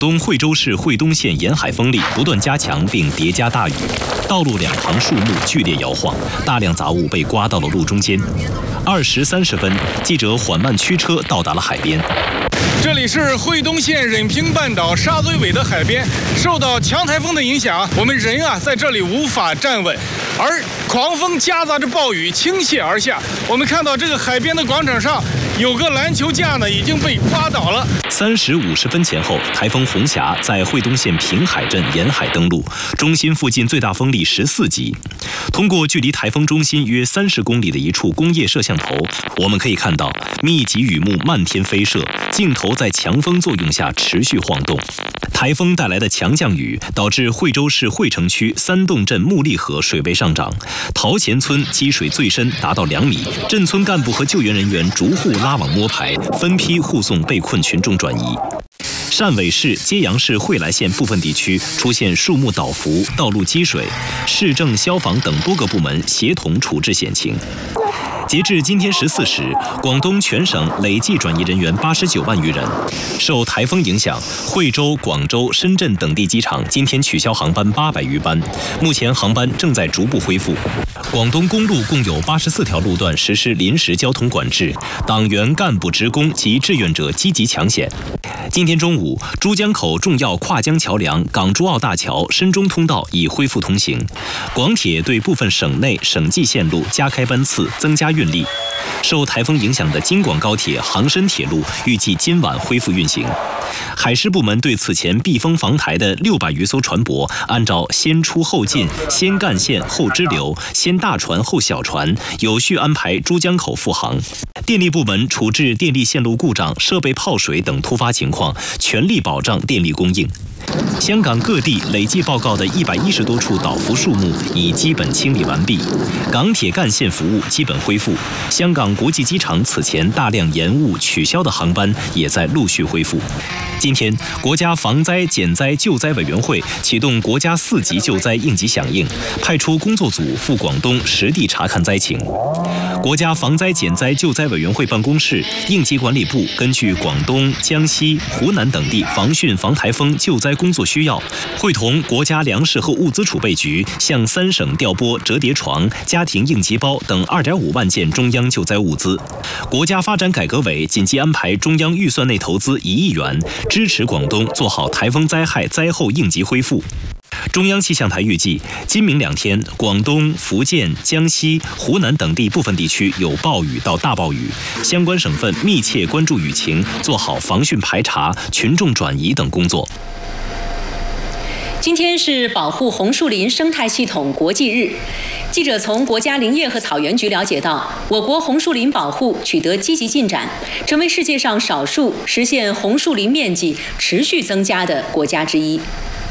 东惠州市惠东县沿海风力不断加强并叠加大雨，道路两旁树木剧烈摇晃，大量杂物被刮到了路中间。20时30分，记者缓慢驱车到达了海边。 这里是惠东县忍平半岛沙堆尾的海边，受到强台风的影响，我们人在这里无法站稳，而狂风夹杂着暴雨倾泻而下。我们看到这个海边的广场上有个篮球架已经被刮倒了。 3时50分前后，台风红霞在惠东县平海镇沿海登陆，中心附近最大风力14级。通过距离台风中心约30公里的一处工业摄像头，我们可以看到密集雨幕漫天飞射，镜头在强风作用下持续晃动。台风带来的强降雨导致惠州市惠城区三洞镇木砾河水位上涨，陶前村积水最深达到2米，镇村干部和救援人员逐户拉网摸排，分批护送被困群众转移。汕尾市、揭阳市惠来县部分地区出现树木倒伏、道路积水，市政、消防等多个部门协同处置险情。截至今天14时，广东全省累计转移人员89万余人。受台风影响，惠州、广州、深圳等地机场今天取消航班800余班，目前航班正在逐步恢复。广东公路共有84条路段实施临时交通管制，党员、干部、职工及志愿者积极抢险。今天中午，珠江口重要跨江桥梁港珠澳大桥深中通道已恢复通行，广铁对部分省内、省际线路加开班次，增加运力。受台风影响的京广高铁杭深铁路预计今晚恢复运行。海事部门对此前避风防台的600余艘船舶，按照先出后进、先干线后支流、先大船后小船，有序安排珠江口复航。电力部门处置电力线路故障、设备泡水等突发情况，全力保障电力供应。香港各地累计报告的110多处倒伏树木已基本清理完毕，港铁干线服务基本恢复。香港国际机场此前大量延误、取消的航班也在陆续恢复。今天，国家防灾减灾救灾委员会启动国家4级救灾应急响应，派出工作组赴广东实地查看灾情。国家防灾减灾救灾委员会办公室、应急管理部根据广东、江西、湖南等地防汛防台风救灾工作需要，会同国家粮食和物资储备局向3省调拨折叠床、家庭应急包等2.5万件中央救灾物资。国家发展改革委紧急安排中央预算内投资1亿元，支持广东做好台风灾害灾后应急恢复。中央气象台预计，今明2天，广东、福建、江西、湖南等地部分地区有暴雨到大暴雨，相关省份密切关注雨情，做好防汛排查、群众转移等工作。 今天是保护红树林生态系统国际日。记者从国家林业和草原局了解到，我国红树林保护取得积极进展，成为世界上少数实现红树林面积持续增加的国家之一。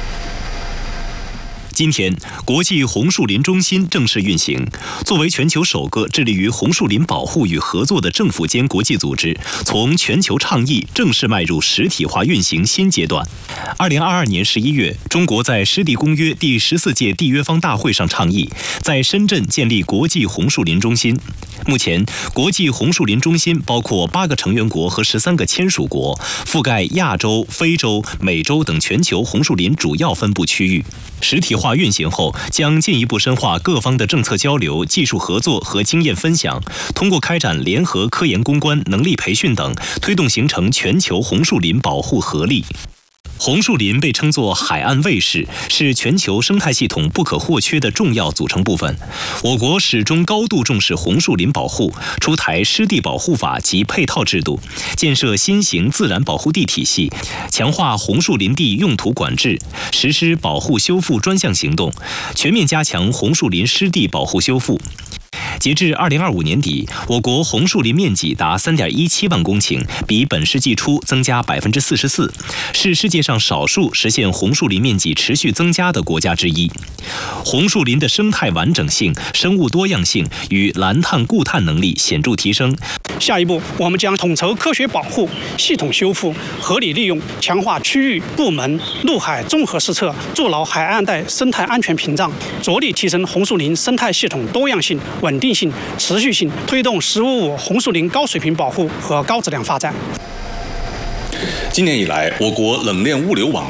今天，国际红树林中心正式运行。作为全球首个致力于红树林保护与合作的政府间国际组织，从全球倡议正式迈入实体化运行新阶段。2022年11月，中国在湿地公约第14届缔约方大会上倡议，在深圳建立国际红树林中心。目前，国际红树林中心包括8个成员国和13个签署国，覆盖亚洲、非洲、美洲等全球红树林主要分布区域。实体化运行后，将进一步深化各方的政策交流、技术合作和经验分享，通过开展联合科研攻关、能力培训等，推动形成全球红树林保护合力。红树林被称作海岸卫士，是全球生态系统不可或缺的重要组成部分。我国始终高度重视红树林保护，出台湿地保护法及配套制度，建设新型自然保护地体系，强化红树林地用途管制，实施保护修复专项行动，全面加强红树林湿地保护修复。截至2025年底，我国红树林面积达3.17万公顷，比本世纪初增加44%，是世界上少数实现红树林面积持续增加的国家之一。红树林的生态完整性、生物多样性与蓝碳固碳能力显著提升。 下一步，我们将统筹科学保护、系统修复、合理利用，强化区域、部门、陆海综合施策，筑牢海岸带生态安全屏障，着力提升红树林生态系统多样性、稳定性、持续性，推动“1055”红树林高水平保护和高质量发展。 今年以来，我国冷链物流网